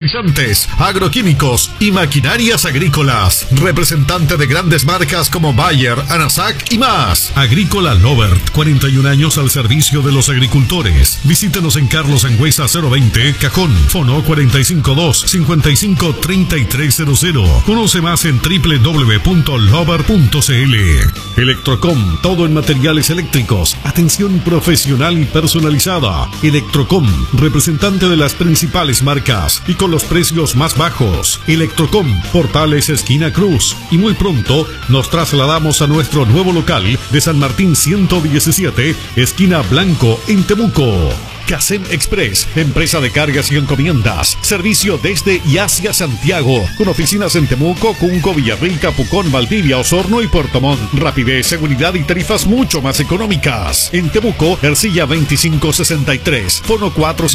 fertilizantes, agroquímicos y maquinarias agrícolas. Representante de grandes marcas como Bayer, Anasac y más. Agrícola Lovert, 41 años al servicio de los agricultores. Visítenos en Carlos Angüesa 020, Cajón, Fono 452-553300. Conoce más en www.lovert.cl. Electrocom, todo en materiales eléctricos. Atención profesional y personalizada. Electrocom, representante de las principales marcas y con los precios más bajos. Electrocom, Portales esquina Cruz. Y muy pronto nos trasladamos a nuestro nuevo local de San Martín 117, esquina Blanco, en Temuco. Casem Express, empresa de cargas y encomiendas. Servicio desde y hacia Santiago, con oficinas en Temuco, Cunco, Villarrica, Pucón, Valdivia, Osorno y Puerto Montt. Rapidez, seguridad y tarifas mucho más económicas. En Temuco, Ercilla 2563, Fono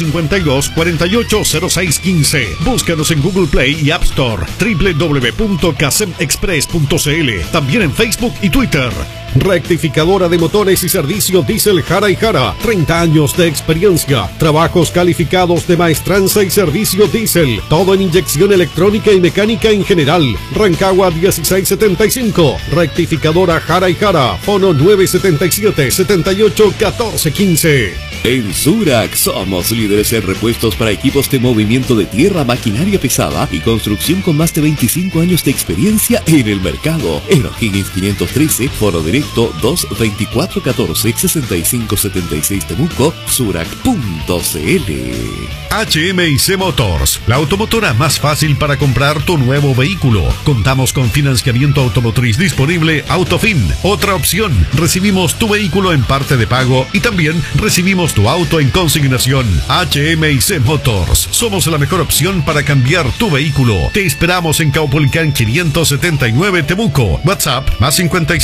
452-480615. Búscanos en Google Play y App Store. www.casemexpress.cl. También en Facebook y Twitter. Rectificadora de motores y servicio diésel Jara y Jara. 30 años de experiencia. Trabajos calificados de maestranza y servicio diésel. Todo en inyección electrónica y mecánica en general. Rancagua 1675. Rectificadora Jara y Jara. Fono 977-781415. En Surax somos líderes en repuestos para equipos de movimiento de tierra, maquinaria pesada y construcción con más de 25 años de experiencia en el mercado. En O'Higgins 513, Foro Directo 224-14-6576 Temuco, Surac.cl. HMIC Motors, la automotora más fácil para comprar tu nuevo vehículo. Contamos con financiamiento automotriz disponible Autofin. Otra opción, recibimos tu vehículo en parte de pago y también recibimos tu auto en consignación. HMIC Motors, somos la mejor opción para cambiar tu vehículo. Te esperamos en Caupolicán 579 Temuco. WhatsApp más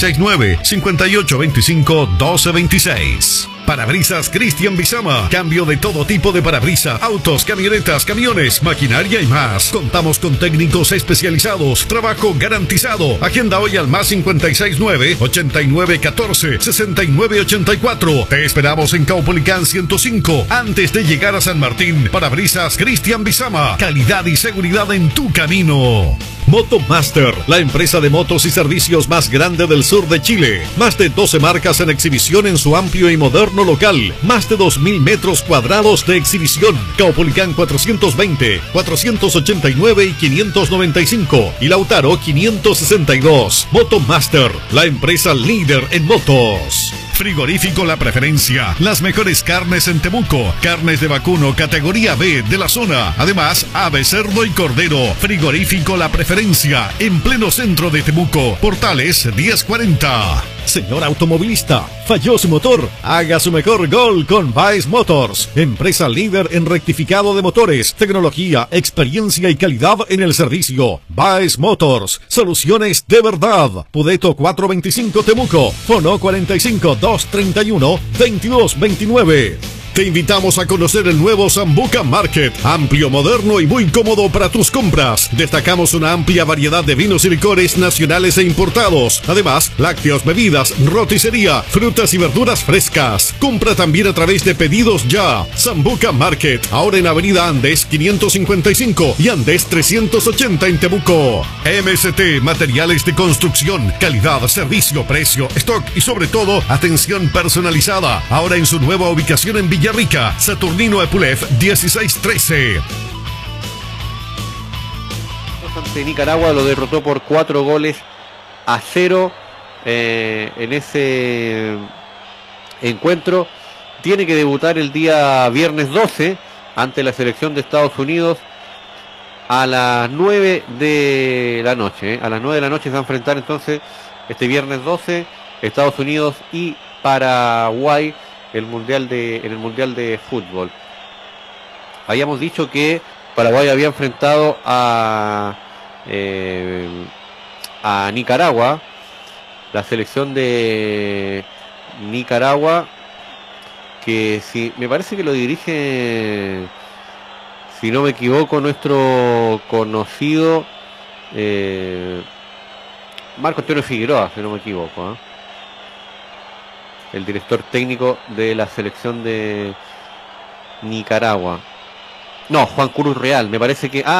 569-5825-1226. Parabrisas Cristian Bizama. Cambio de todo tipo de parabrisas, autos, camionetas, camiones, maquinaria y más. Contamos con técnicos especializados. Trabajo garantizado. Agenda hoy al más 569-8914-6984. Te esperamos en Caupolicán 105. Antes de llegar a San Martín. Parabrisas Cristian Bizama. Calidad y seguridad en tu camino. Motomaster, la empresa de motos y servicios más grande del sur de Chile. Más de 12 marcas en exhibición en su amplio y moderno local. Más de 2.000 metros cuadrados de exhibición. Caupolicán 420, 489 y 595. Y Lautaro 562. Motomaster, la empresa líder en motos. Frigorífico La Preferencia. Las mejores carnes en Temuco. Carnes de vacuno categoría B de la zona. Además, ave, cerdo y cordero. Frigorífico La Preferencia. En pleno centro de Temuco. Portales 1040. Señor automovilista, falló su motor. Haga su mejor gol con Baez Motors. Empresa líder en rectificado de motores. Tecnología, experiencia y calidad en el servicio. Baez Motors. Soluciones de verdad. Pudeto 425 Temuco. Fono 45-231-2229. Te invitamos a conocer el nuevo Sambuca Market, amplio, moderno y muy cómodo para tus compras. Destacamos una amplia variedad de vinos y licores nacionales e importados. Además, lácteos, bebidas, roticería, frutas y verduras frescas. Compra también a través de Pedidos Ya. Sambuca Market, ahora en Avenida Andes 555 y Andes 380 en Temuco. MST, materiales de construcción, calidad, servicio, precio, stock y sobre todo, atención personalizada. Ahora en su nueva ubicación en Villarrica, Saturnino Epulef 1613. Ante Nicaragua lo derrotó por 4-0 en ese encuentro. Tiene que debutar el día viernes 12 ante la selección de Estados Unidos a las 9 de la noche. A las 9 de la noche se va a enfrentar entonces este viernes 12 Estados Unidos y Paraguay en el Mundial de Fútbol. Habíamos dicho que Paraguay había enfrentado a Nicaragua, la selección de Nicaragua, que me parece que lo dirige, si no me equivoco, nuestro conocido Marco Antonio Figueroa, si no me equivoco, el director técnico de la selección de Nicaragua. No, Juan Cruz Real, me parece que...